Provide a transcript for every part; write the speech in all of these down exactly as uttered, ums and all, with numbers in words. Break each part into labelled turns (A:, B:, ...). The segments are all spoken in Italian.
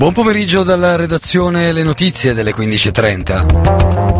A: Buon pomeriggio dalla redazione, le notizie delle quindici e trenta.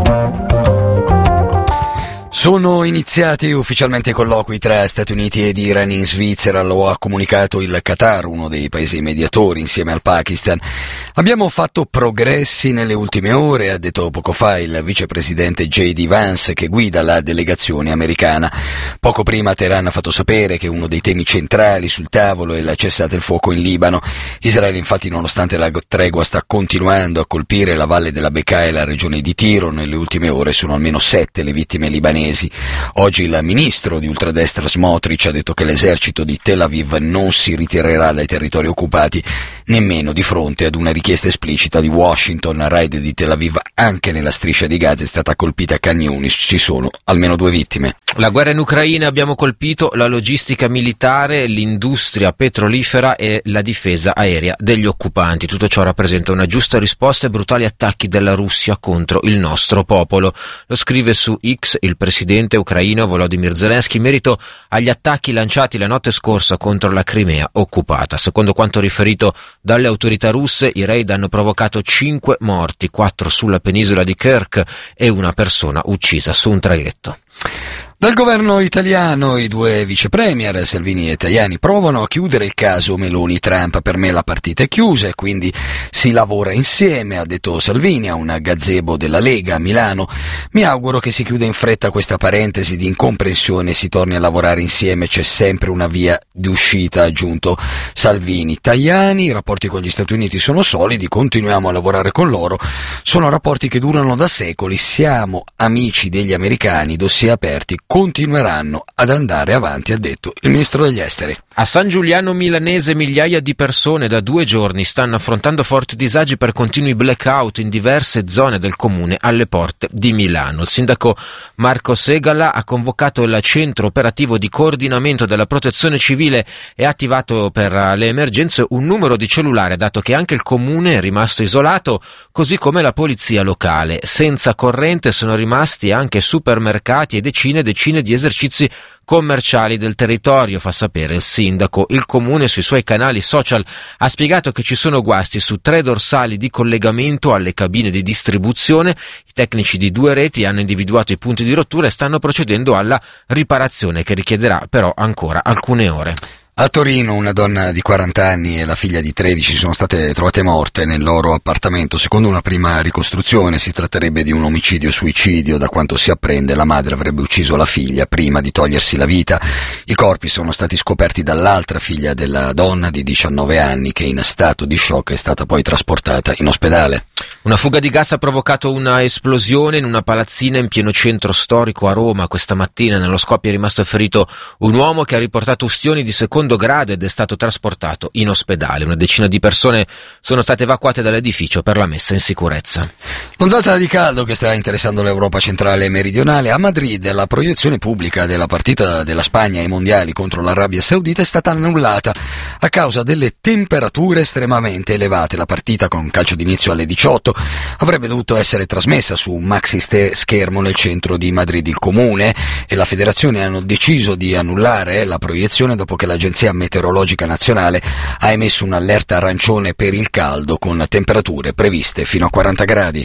A: Sono iniziati ufficialmente i colloqui tra Stati Uniti ed Iran in Svizzera, lo ha comunicato il Qatar, uno dei paesi mediatori insieme al Pakistan. Abbiamo fatto progressi nelle ultime ore, ha detto poco fa il vicepresidente J D Vance che guida la delegazione americana. Poco prima Teheran ha fatto sapere che uno dei temi centrali sul tavolo è la cessata il fuoco in Libano. Israele infatti, nonostante la tregua, sta continuando a colpire la valle della Bekaa e la regione di Tiro. Nelle ultime ore sono almeno sette le vittime libanesi. Oggi il ministro di ultradestra Smotrich ha detto che l'esercito di Tel Aviv non si ritirerà dai territori occupati, nemmeno di fronte ad una richiesta esplicita di Washington. Raid di Tel Aviv anche nella striscia di Gaza è stata colpita a Khan Yunis, ci sono almeno due vittime.
B: La guerra in Ucraina, abbiamo colpito la logistica militare, l'industria petrolifera e la difesa aerea degli occupanti. Tutto ciò rappresenta una giusta risposta ai brutali attacchi della Russia contro il nostro popolo. Lo scrive su X il presidente ucraino Volodymyr Zelensky in merito agli attacchi lanciati la notte scorsa contro la Crimea occupata. Secondo quanto riferito dalle autorità russe, i raid hanno provocato cinque morti, quattro sulla penisola di Kirk e una persona uccisa su un traghetto.
A: Dal governo italiano i due vice premier, Salvini e Tajani, provano a chiudere il caso Meloni-Trump. Per me la partita è chiusa e quindi si lavora insieme, ha detto Salvini a un gazebo della Lega a Milano. Mi auguro che si chiuda in fretta questa parentesi di incomprensione e si torni a lavorare insieme, c'è sempre una via di uscita, ha aggiunto Salvini. Tajani, i rapporti con gli Stati Uniti sono solidi, continuiamo a lavorare con loro, sono rapporti che durano da secoli, siamo amici degli americani, dossier aperti, continueranno ad andare avanti, ha detto il ministro degli esteri.
B: A San Giuliano Milanese migliaia di persone da due giorni stanno affrontando forti disagi per continui blackout in diverse zone del comune alle porte di Milano. Il sindaco Marco Segala ha convocato il centro operativo di coordinamento della protezione civile e ha attivato per le emergenze un numero di cellulare, dato che anche il comune è rimasto isolato, così come la polizia locale. Senza corrente sono rimasti anche supermercati e decine e decine di esercizi commerciali del territorio, fa sapere il sindaco. Il comune sui suoi canali social ha spiegato che ci sono guasti su tre dorsali di collegamento alle cabine di distribuzione. I tecnici di due reti hanno individuato i punti di rottura e stanno procedendo alla riparazione, che richiederà però ancora alcune ore.
A: A Torino una donna di quaranta anni e la figlia di tredici sono state trovate morte nel loro appartamento. Secondo una prima ricostruzione si tratterebbe di un omicidio-suicidio. Da quanto si apprende, la madre avrebbe ucciso la figlia prima di togliersi la vita. I corpi sono stati scoperti dall'altra figlia della donna di diciannove anni, che in stato di shock è stata poi trasportata in ospedale.
B: Una fuga di gas ha provocato una esplosione in una palazzina in pieno centro storico a Roma questa mattina. Nello scoppio è rimasto ferito un uomo che ha riportato ustioni di secondo grado ed è stato trasportato in ospedale. Una decina di persone sono state evacuate dall'edificio per la messa in sicurezza.
A: L'ondata di caldo che sta interessando l'Europa centrale e meridionale. A Madrid la proiezione pubblica della partita della Spagna ai mondiali contro l'Arabia Saudita è stata annullata a causa delle temperature estremamente elevate. La partita, con calcio d'inizio alle diciotto, avrebbe dovuto essere trasmessa su un maxi schermo nel centro di Madrid. Il comune e la federazione hanno deciso di annullare la proiezione dopo che l'agenzia meteorologica nazionale ha emesso un'allerta arancione per il caldo, con temperature previste fino a quaranta gradi.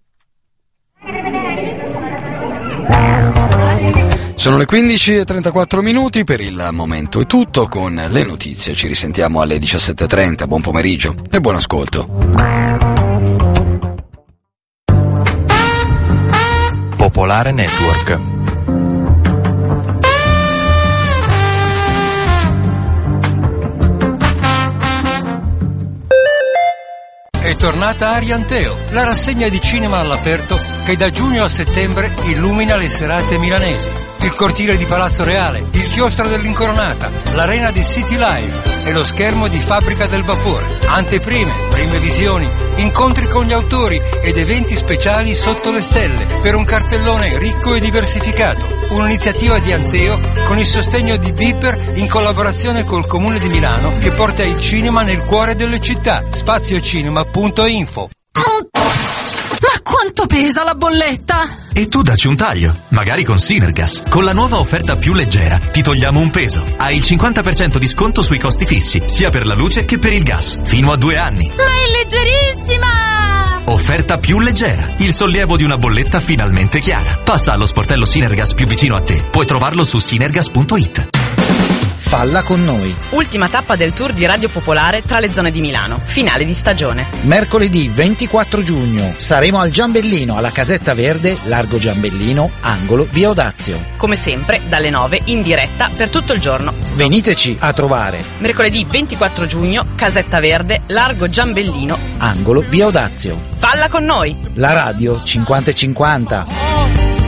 A: Sono le quindici e trentaquattro minuti, per il momento è tutto con le notizie. Ci risentiamo alle diciassette e trenta. Buon pomeriggio e buon ascolto.
C: Popolare Network.
D: È tornata Arianteo, la rassegna di cinema all'aperto che da giugno a settembre illumina le serate milanesi. Il cortile di Palazzo Reale, il chiostro dell'Incoronata, l'arena di City Life e lo schermo di Fabbrica del Vapore. Anteprime, prime visioni, incontri con gli autori ed eventi speciali sotto le stelle per un cartellone ricco e diversificato. Un'iniziativa di Anteo con il sostegno di Beeper in collaborazione col Comune di Milano, che porta il cinema nel cuore delle città. spaziocinema punto info.
E: Ma qua Quanto pesa la bolletta?
F: E tu dacci un taglio, magari con Sinergas. Con la nuova offerta più leggera ti togliamo un peso. Hai il cinquanta per cento di sconto sui costi fissi, sia per la luce che per il gas, fino a due anni.
E: Ma è leggerissima!
F: Offerta più leggera, il sollievo di una bolletta finalmente chiara. Passa allo sportello Sinergas più vicino a te. Puoi trovarlo su sinergas punto it.
G: Falla con noi.
H: Ultima tappa del tour di Radio Popolare tra le zone di Milano. Finale di stagione.
G: Mercoledì ventiquattro giugno saremo al Giambellino, alla Casetta Verde, Largo Giambellino, angolo via Odazio.
H: Come sempre, dalle nove in diretta per tutto il giorno.
G: Veniteci a trovare.
H: Mercoledì ventiquattro giugno, Casetta Verde, Largo Giambellino,
G: angolo via Odazio.
H: Falla con noi!
G: La radio cinquanta e cinquanta.